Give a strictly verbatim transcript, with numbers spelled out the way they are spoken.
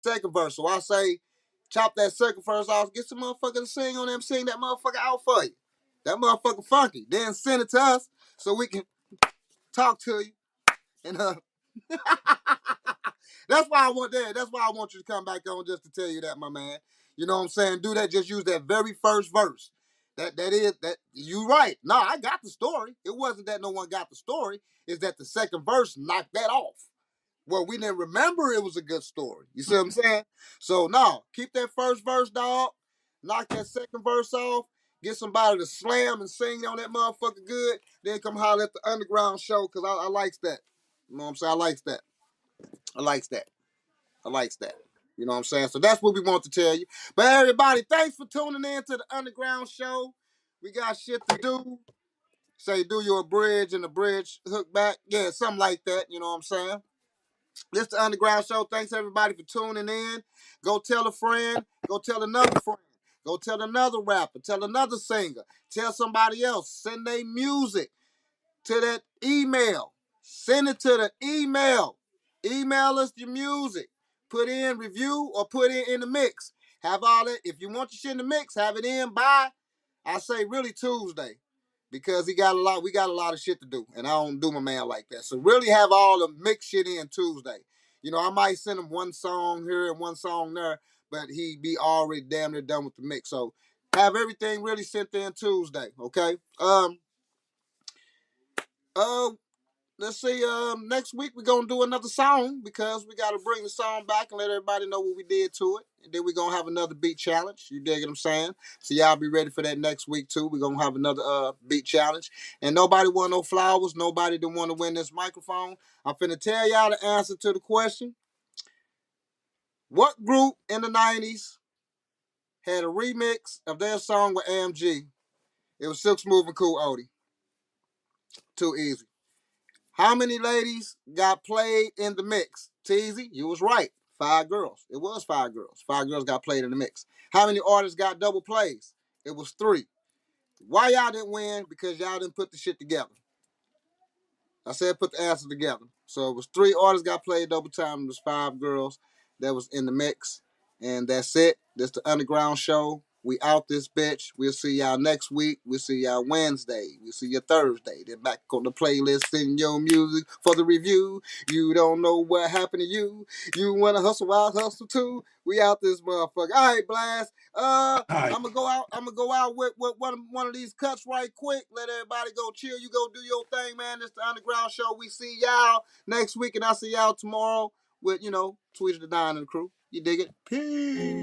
second verse. So I say, chop that second verse off, get some motherfucker to sing on them, sing that motherfucker out for you. That motherfucker funky. Then send it to us so we can talk to you. And uh, that's why I want that. That's why I want you to come back on just to tell you that, my man. You know what I'm saying? Do that. Just use that very first verse. That that is that you right. No, I got the story. It wasn't that no one got the story. It's that the second verse knocked that off. Well, we didn't remember it was a good story. You see what I'm saying? So no, keep that first verse, dog. Knock that second verse off. Get somebody to slam and sing on that motherfucker good. Then come holler at the underground show because I, I likes that. You know what I'm saying? I likes that. I likes that. I likes that. You know what I'm saying? So that's what we want to tell you. But everybody, thanks for tuning in to the underground show. We got shit to do. Say, do your bridge and the bridge hook back. Yeah, something like that. You know what I'm saying? This the Underground Show. Thanks everybody for tuning in. Go tell a friend. Go tell another friend. Go tell another rapper. Tell another singer. Tell somebody else. Send their music to that email. Send it to the email. Email us your music. Put in review or put it in the mix. Have all that. If you want your shit in the mix, have it in by, I say really Tuesday. Because he got a lot, we got a lot of shit to do, and I don't do my man like that. So really have all the mix shit in Tuesday. You know, I might send him one song here and one song there, but he be already damn near done with the mix. So have everything really sent in Tuesday, okay? Um, uh, let's see. Um, next week we're gonna do another song because we gotta bring the song back and let everybody know what we did to it. And then we're gonna have another beat challenge. You dig what I'm saying? So y'all be ready for that next week too. We're gonna have another uh beat challenge. And nobody want no flowers. Nobody didn't want to win this microphone. I'm finna tell y'all the answer to the question. What group in the nineties had a remix of their song with A M G? It was Silk Smooth and Cool Odie. Too easy. How many ladies got played in the mix? Teasy, you was right. Five girls. It was five girls. Five girls got played in the mix. How many artists got double plays? It was three. Why y'all didn't win? Because y'all didn't put the shit together. I said put the answer together. So it was three artists got played double time. It was five girls that was in the mix. And that's it. That's the Underground Show. We out this bitch. We'll see y'all next week. We'll see y'all Wednesday. We'll see you Thursday. Then back on the playlist, send your music for the review. You don't know what happened to you. You want to hustle, I'll hustle too. We out this motherfucker. All right, Blast. Uh, right. I'm gonna go out. I'm gonna go out with, with one, of, one of these cuts right quick. Let everybody go chill. You go do your thing, man. This the Underground Show. We see y'all next week, and I see y'all tomorrow with, you know, Tweeter the Nine and the crew. You dig it? Peace.